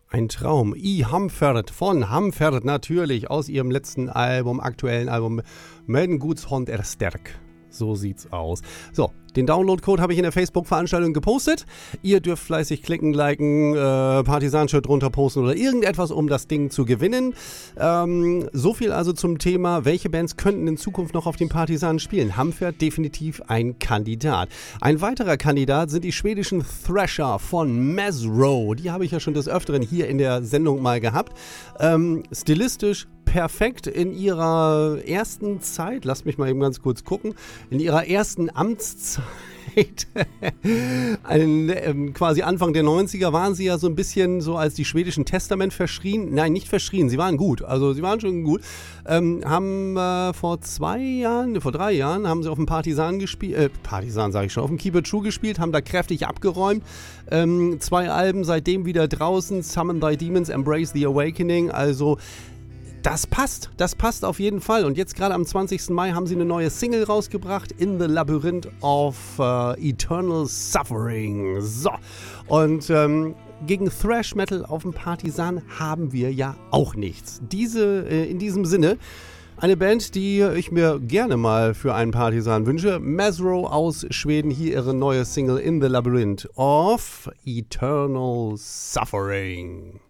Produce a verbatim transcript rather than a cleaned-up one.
Ein Traum. I. Hamfert von Hamfert natürlich aus ihrem letzten Album, aktuellen Album Melden Guts Hond er Sterk. So sieht's aus. So, den Download-Code habe ich in der Facebook-Veranstaltung gepostet. Ihr dürft fleißig klicken, liken, äh, Partisan-Shirt drunter posten oder irgendetwas, um das Ding zu gewinnen. Ähm, so viel also zum Thema, welche Bands könnten in Zukunft noch auf den Partisanen spielen. Hamfert definitiv ein Kandidat. Ein weiterer Kandidat sind die schwedischen Thrasher von Mesro. Die habe ich ja schon des Öfteren hier in der Sendung mal gehabt. Ähm, stilistisch perfekt in ihrer ersten Zeit, lasst mich mal eben ganz kurz gucken, in ihrer ersten Amtszeit, ein, ähm, quasi Anfang der neunziger, waren sie ja so ein bisschen so als die schwedischen Testament verschrien. Nein, nicht verschrien, sie waren gut, also sie waren schon gut. Ähm, haben äh, vor zwei Jahren, vor drei Jahren, haben sie auf dem Partisan gespielt, äh, Partisan sage ich schon, auf dem Keep It True gespielt, haben da kräftig abgeräumt. Ähm, zwei Alben seitdem wieder draußen, Summon Thy Demons, Embrace the Awakening, also das passt, das passt auf jeden Fall. Und jetzt gerade am zwanzigsten Mai haben sie eine neue Single rausgebracht, In the Labyrinth of uh, Eternal Suffering. So, und ähm, gegen Thrash Metal auf dem Partisan haben wir ja auch nichts. Diese, äh, in diesem Sinne, eine Band, die ich mir gerne mal für einen Partisan wünsche. Mesro aus Schweden, hier ihre neue Single In the Labyrinth of Eternal Suffering.